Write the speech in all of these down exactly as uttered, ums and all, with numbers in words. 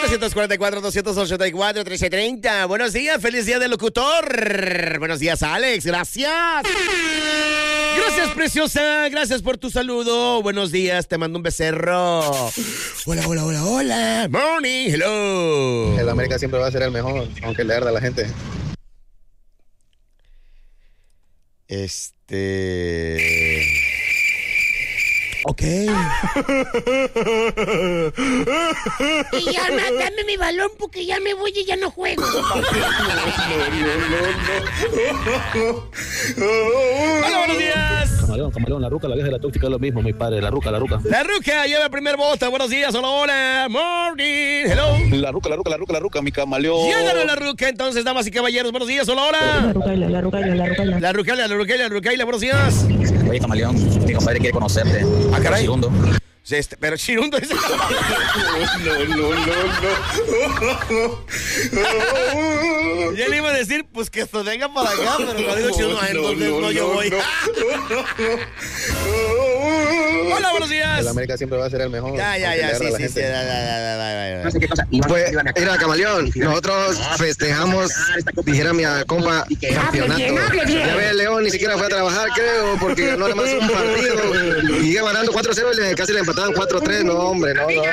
nueve cuatro cuatro, dos ocho cuatro, uno tres tres cero. Buenos días, feliz día del locutor. Buenos días, Alex, gracias. Gracias, preciosa, gracias por tu saludo. Buenos días, te mando un becerro. Hola, hola, hola, hola. Morning, hello. El América siempre va a ser el mejor, aunque le arda a la gente. Este... Ok. Y ya, dame mi balón porque ya me voy y ya no juego. Hola, buenos días. Camaleón, camaleón, la ruca, la vieja y la tóxica es lo mismo, mi padre, la ruca, la ruca. La ruca lleva el primer voto. Buenos días, hola, hola. Morning, hello. La ruca, la ruca, la ruca, la ruca, mi camaleón. Ya ganó la ruca, entonces, damas y caballeros. Buenos días, hola, hola. La rucaila, la rucaila, la rucaila. La rucaila, la rucaila, la rucaila, buenos días. Oye, camaleón, mi compadre quiere conocerte. Ah, caray. Chirundo. Sí, este, pero Chirundo es... No, no, no, no. Ya le iba a decir, pues que esto venga para acá, pero no digo Chirundo, ah, entonces no, no, yo voy. No. Hola, buenos días. El América siempre va a ser el mejor. Ya, ya, ya, sí, sí, sí. Ya, ya, ya, ya, No sé qué cosa. Pues, mira, camaleón, nosotros festejamos, dijera mi compa, campeonato. Ya ve, León ni siquiera fue a trabajar, creo, porque ganó nada más un partido. Y iba ganando cuatro cero y le, casi le empataban cuatro tres. No, hombre, no, no.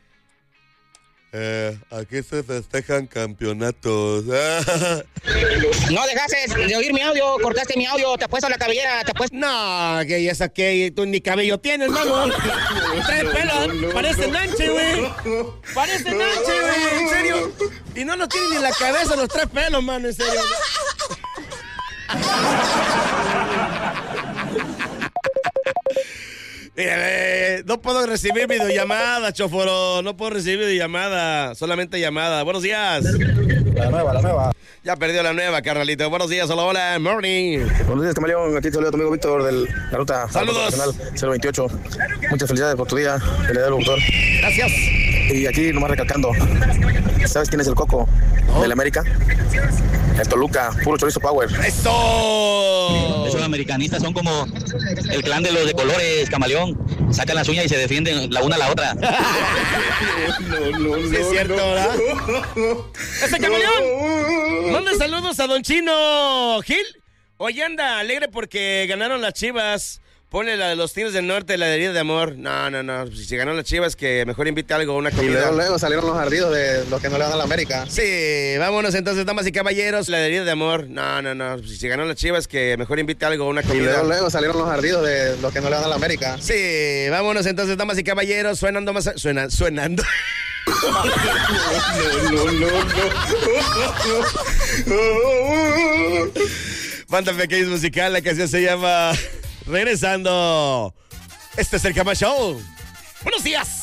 Eh, aquí se festejan campeonatos. No dejaste de oír mi audio, cortaste mi audio, te apuesto la cabellera, te apuesto. No, que ya saqué, tú ni cabello tienes, mano. Trae pelo, parece Nanche, güey. Parece Nanche, güey, en serio. Y no lo tiene ni en la cabeza los tres pelos, mano, en serio. Mira, no puedo recibir videollamada, choforo. No puedo recibir videollamada, solamente llamada. Buenos días. La nueva, la nueva. Ya perdió la nueva, carnalito. Buenos días, hola, hola, morning. Buenos días, camaleón. Aquí te saluda tu amigo Víctor de la ruta Saludos. cero veintiocho. Muchas felicidades por tu día, el día del locutor. Gracias. Y aquí nomás recalcando, ¿sabes quién es el Coco ¿No? del América? El Toluca, puro chorizo power. ¡Eso! Esos americanistas son como el clan de los de colores, camaleón. Sacan las uñas y se defienden la una a la otra. No, no, Sí, es cierto, ¿verdad? ¡Ese camaleón! Manda saludos a Don Chino Gil. Hoy anda alegre porque ganaron las Chivas. Ponle la de los Tigres del Norte, la de herida de amor. No, no, no. Si ganó las Chivas, que mejor invite algo, una Y comida. luego, luego salieron los ardidos de los que no le dan a la América. Sí, vámonos entonces, damas y caballeros. La de herida de amor. No, no, no. Si ganó las Chivas, que mejor invite algo, una Y comida. luego, luego salieron los ardidos de los que no le dan a la América. Sí, vámonos entonces, damas y caballeros. Suenando más. Suena, suenando. No, no, no, no. Banda Pequeños Musical, la canción se llama Regresando. Este es el Cama Show. Buenos días.